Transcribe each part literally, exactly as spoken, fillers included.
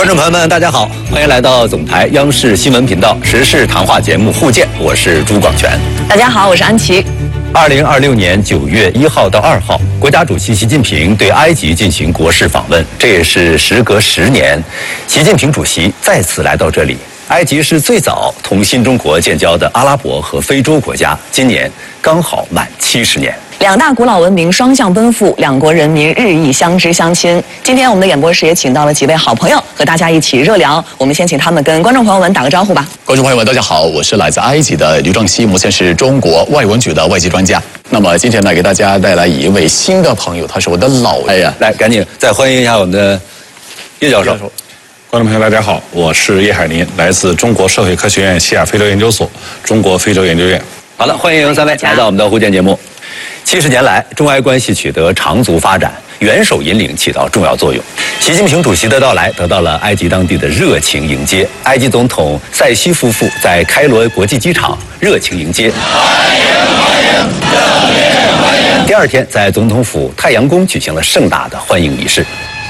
观众朋友们，大家好，欢迎来到总台央视新闻频道时事谈话节目《互鉴》，我是朱广权。 大家好，我是安琪。 二零二六年九月一号到二号，国家主席习近平对埃及进行国事访问，这也是时隔十年，习近平主席再次来到这里。埃及是最早同新中国建交的阿拉伯和非洲国家，今年刚好满七十年。 两大古老文明双向奔赴，两国人民日益相知相亲。今天我们的演播室也请到了几位好朋友，和大家一起热聊。我们先请他们跟观众朋友们打个招呼吧。 观众朋友们，大家好，我是来自埃及的刘正熙，目前是中国外文局的外籍专家。那么今天呢，给大家带来一位新的朋友，他是我的老哎呀，来，赶紧再欢迎一下我们的叶教授。 观众朋友，大家好，我是叶海林，来自中国社会科学院西亚非洲研究所、中国非洲研究院。 好了，欢迎三位来到我们的互鉴节目。七十年来，中埃关系取得长足发展，元首引领起到重要作用。习近平主席的到来得到了埃及当地的热情迎接。埃及总统塞西夫妇在开罗国际机场热情迎接。欢迎欢迎，热烈欢迎。第二天，在总统府太阳宫举行了盛大的欢迎仪式。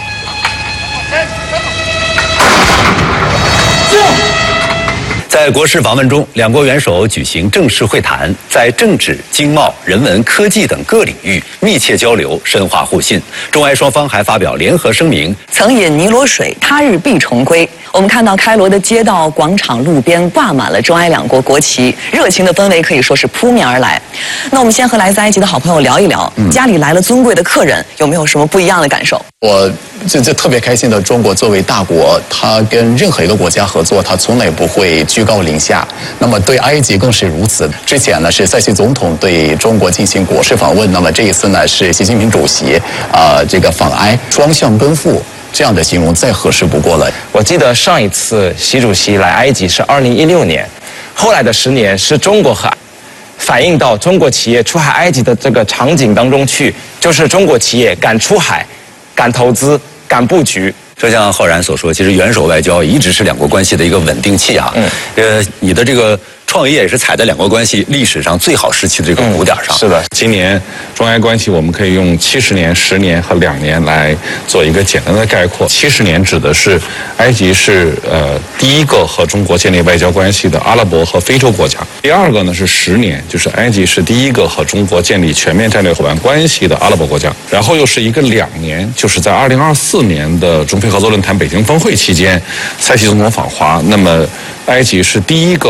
在国事访问中，两国元首举行正式会谈，在政治、经贸、人文、科技等各领域密切交流，深化互信。中埃双方还发表联合声明： 曾饮尼罗水，他日必重归。我们看到开罗的街道、广场、路边挂满了中埃两国国旗，热情的氛围可以说是扑面而来。那我们先和来自埃及的好朋友聊一聊，嗯、家里来了尊贵的客人，有没有什么不一样的感受？ 我这这特别开心的，中国作为大国，它跟任何一个国家合作，它从来不会居高临下。那么对埃及更是如此。之前呢是塞西总统对中国进行国事访问，那么这一次呢是习近平主席啊、呃、这个访埃，双向奔赴。这样的形容再合适不过了。 我记得上一次习主席来埃及是二零一六年，后来的十年是中国和反映到中国企业出海埃及的这个场景当中去，就是中国企业敢出海、敢投资、敢布局。 就像浩然所说，其实元首外交一直是两国关系的一个稳定器啊。嗯。呃，你的这个创业也是踩在两国关系历史上最好时期的这个鼓点上。 嗯、是的， 今年中埃关系我们可以用七十年、十年和两年来做一个简单的概括。七十年指的是埃及是呃第一个和中国建立外交关系的阿拉伯和非洲国家。第二个呢是十年，就是埃及是第一个和中国建立全面战略伙伴关系的阿拉伯国家。然后又是一个两年，就是在二零二四年的中非合作论坛北京峰会期间，塞西总统访华，那么埃及是第一个